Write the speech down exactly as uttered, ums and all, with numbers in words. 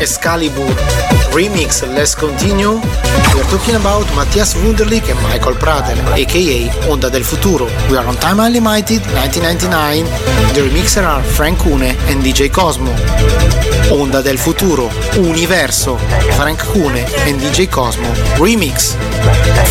Excalibur remix Let's Continue. We are talking about Matthias Wunderlich and Michael Prater, aka Onda del Futuro. We are on Time Unlimited nineteen ninety-nine. The remixer are Frank Cune and D J Cosmo. Onda del Futuro, Universo, Frank Cune and D J Cosmo remix.